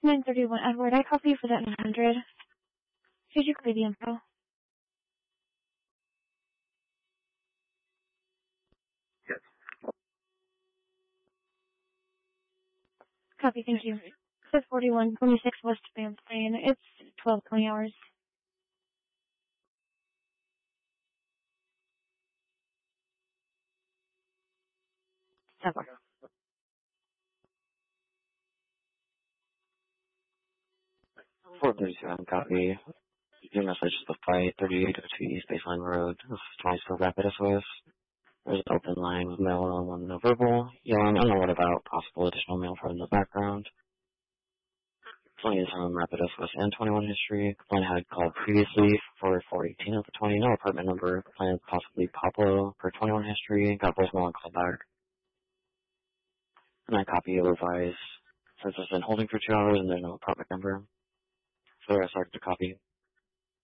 931 Edward, I copy for that 900. Could you copy the info? Yes. Copy, thank you. It's 4126 West Banff Lane. It's 12:20 hours. Seven. 437, copy. Your message is the flight 3802 East Baseline Road. This is twice for Rapid SOS. There's an open line with mail on one no verbal. Yelling, I don't know what about possible additional mail from the background. 20 is from Rapid SOS and 21 history. Plan had called previously for 418 of the 20. No apartment number. Plan possibly Pablo for 21 history. Got voicemail and called back. And I copy a revise. Since it's been holding for 2 hours and there's no apartment number. So I started to copy.